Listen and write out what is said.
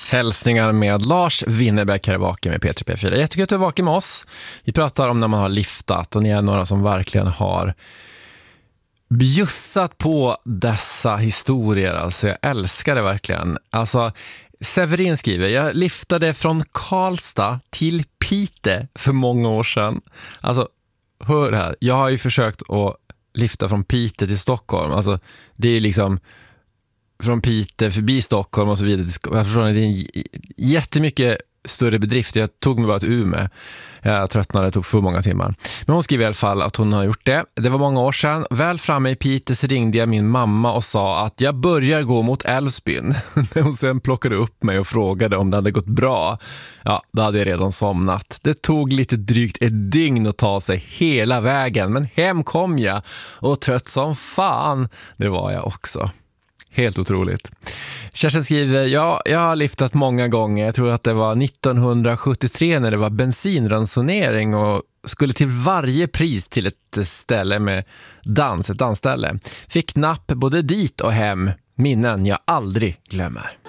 Hälsningar med Lars Winnerbäck här vaken med P3P4. Jag tycker att du är vaken med oss. Vi pratar om när man har liftat och ni är några som verkligen har bjussat på dessa historier. Alltså jag älskar det verkligen. Alltså Severin skriver, jag liftade från Karlstad till Pite för många år sedan. Alltså hör här, jag har ju försökt att lifta från Pite till Stockholm. Alltså det är liksom från Pite förbi Stockholm och så vidare. Jag förstår att det är en jättemycket större bedrift. Jag tog mig bara till Umeå. Jag tröttnade, det tog för många timmar. Men hon skriver i alla fall att hon har gjort det. Det var många år sedan. Väl framme i Pite så ringde jag min mamma och sa att jag börjar gå mot Älvsbyn. När hon sen plockade upp mig och frågade om det hade gått bra. Ja, då hade jag redan somnat. Det tog lite drygt ett dygn att ta sig hela vägen. Men hem kom jag och trött som fan. Det var jag också. Helt otroligt. Kerstin skriver, ja, jag har liftat många gånger. Jag tror att det var 1973 när det var bensinransonering och skulle till varje pris till ett ställe med ett dansställe. Fick napp både dit och hem. Minnen jag aldrig glömmer.